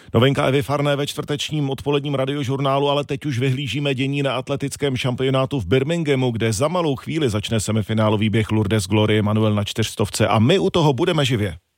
Novinka Evy Farné ve čtvrtečním odpoledním radiožurnálu, ale teď už vyhlížíme dění na atletickém šampionátu v Birminghamu, kde za malou chvíli začne semifinálový běh Lourdes Glory Manuel na 400 a my u toho budeme živě.